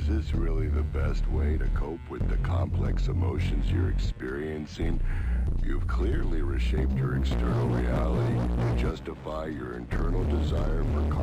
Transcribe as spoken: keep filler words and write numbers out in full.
Is this really the best way to cope with the complex emotions you're experiencing? You've clearly reshaped your external reality to justify your internal desire for